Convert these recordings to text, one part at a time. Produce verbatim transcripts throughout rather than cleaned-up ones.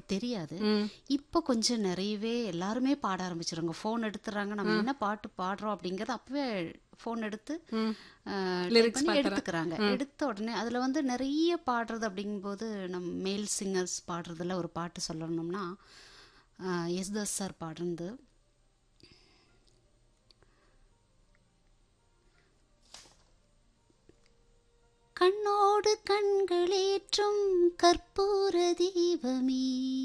தெரியாது. ம். இப்போ கொஞ்சம் நிறையவே எல்லாருமே பாட ஆரம்பிச்சிடுறாங்க. ஃபோன் எடுத்துறாங்க. நம்ம என்ன பாட்டு பாடுறோம் அப்படிங்கிறது அப்பவே ஃபோன் எடுத்து ம். டைப் லிரிக்ஸ் பண்ணி பார்க்குறேன். எடுத்துக்கிறாங்க. எடுத்த உடனே அதில் வந்து நிறைய பாடுறது அப்படிங்கும்போது நம்ம மேல் சிங்கர்ஸ் பாடுறதுல ஒரு பாட்டு சொல்லணும்னா எஸ்தாஸ் சார் பாடுறது கண்ணோடு கண்களேற்றும் கற்பூர தீபமே,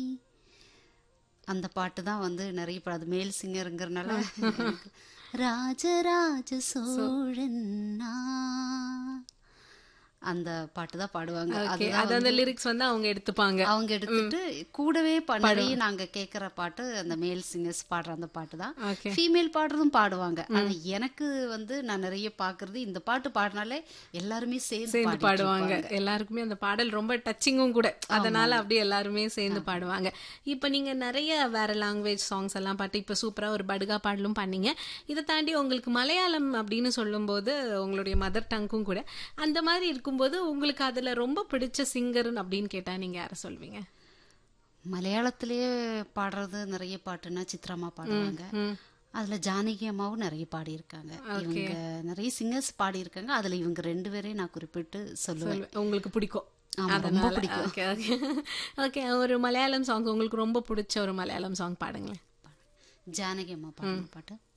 அந்த பாட்டு தான் வந்து நிறைய பாடு. அது மேல் சிங்கருங்கிறனால எனக்கு ராஜராஜ சோழன் நான், அந்த பாட்டு தான் பாடுவாங்க. ஓகே. அதுதான் அது அந்த வந்து லிரிக்ஸ் வந்து அவங்க எடுத்துப்பாங்க. அவங்க ம். எடுத்துட்டு கூடவே ப- நிறைய பாடுவாங்க. நாங்க கேட்குற பாட்டு அந்த மேல் சிங்கர்ஸ் பாடுற அந்த பாட்டு தான். ஓகே. ஃபீமேல் பாடுறதும் பாடுவாங்க. ஆனா எனக்கு வந்து நான் நிறைய பார்க்கறது இந்த பாட்டு பாடினாலே எல்லாருமே சேர்ந்து சேர்ந்து பாடிட்டு பாடுவாங்க. இருப்பாங்க. எல்லாருக்குமே அந்த பாடல் ரொம்ப டச்சிங்கும் கூட. அதனால ஆமாங்க. அப்படியே எல்லாருமே சேர்ந்து பாடுவாங்க. இப்போ நீங்க நிறைய வேற லாங்குவேஜ் சாங்ஸ் எல்லாம் பாட்டு இப்போ சூப்பரா ஒரு படுகா பாடலும் பண்ணீங்க. இதை தாண்டி உங்களுக்கு மலையாளம் அப்படின்னு சொல்லும்போது உங்களுடைய மதர் டங்கும் கூட, அந்த மாதிரி இருக்கும்போது உங்களுக்கு அதுல ரொம்ப பிடிச்ச சிங்கர் அப்படின்னு கேட்டா நீங்க யாரை சொல்வீங்க? மலையாளத்திலேயே பாடுறது நிறைய பாட்டுன்னா சித்ராமா பாடுவாங்க. ம். அதுல ஜானகி அம்மாவும் நிறைய பாடியிருக்காங்க. ஓகே. இவங்க நிறைய சிங்கர்ஸ் பாடியிருக்காங்க. அதுல இவங்க ரெண்டு பேரையும் நான் குறிப்பிட்டு சொல்லுவேன். சொல்லுவேன். உங்களுக்கு பிடிக்கும் ஆமா, ரொம்ப அதனால. பிடிக்கும். Okay okay okay. ஒரு மலையாளம் சாங் உங்களுக்கு ரொம்ப பிடிச்ச ஒரு மலையாளம் சாங் பாடுங்களேன். ஜானகி அம்மா பாடின பாட்டு